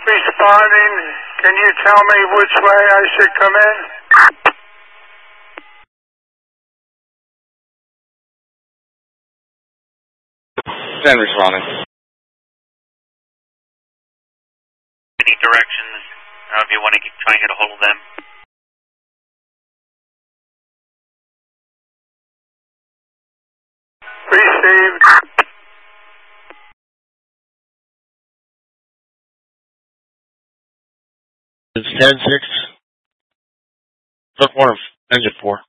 Responding, can you tell me which way I should come in? Then responding. Any directions, if you want to try and get a hold of them. Received. It's 10-6. Third quarter, engine 4.